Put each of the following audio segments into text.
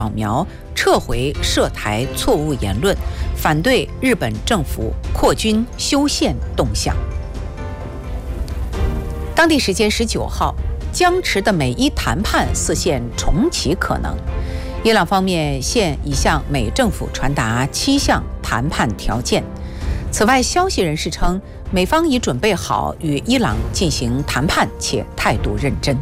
扫描撤回涉台错误言论，反对日本政府扩军修宪动向。当地时间19号，僵持的美伊谈判似现重启可能。伊朗方面现已向美政府传达7项谈判条件。此外，消息人士称，美方已准备好与伊朗进行谈判，且态度认真。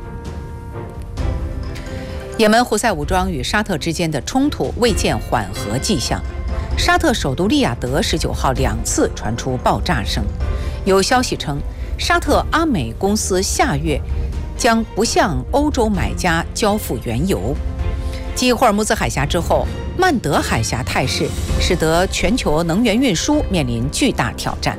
也门胡塞武装与沙特之间的冲突未见缓和迹象。沙特首都利雅得19号2次传出爆炸声。有消息称，沙特阿美公司下月将不向欧洲买家交付原油。继霍尔木兹海峡之后，曼德海峡态势使得全球能源运输面临巨大挑战。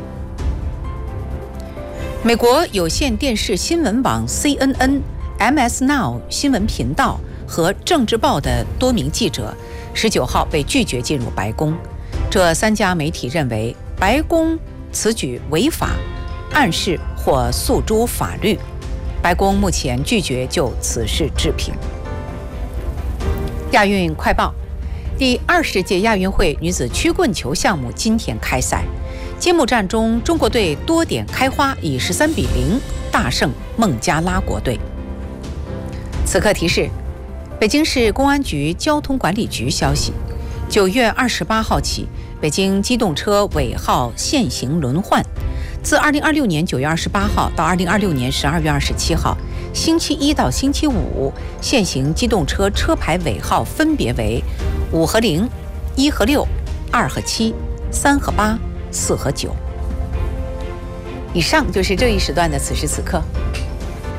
美国有线电视新闻网 CNN、MS Now 新闻频道和政治报的多名记者19号被拒绝进入白宫。这3家媒体认为白宫此举违法，暗示或诉诸法律。白宫目前拒绝就此事置评。亚运快报：第20届亚运会女子曲棍球项目今天开赛，揭幕战中，中国队多点开花，以13-0大胜孟加拉国队。此刻提示：北京市公安局交通管理局消息，9月28号起，北京机动车尾号限行轮换。自2026年9月28号到2026年12月27号，星期一到星期五，限行机动车车牌尾号分别为5和0、1和6、2和7、3和8、4和9。以上就是这一时段的此时此刻。